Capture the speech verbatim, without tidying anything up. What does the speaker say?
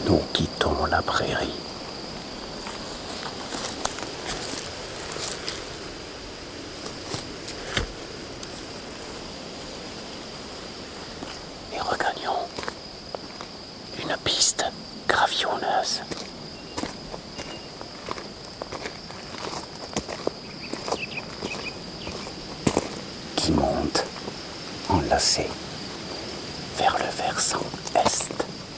nous quittons la prairie. Et regagnons une piste gravillonneuse. Qui monte enlacée vers le versant est.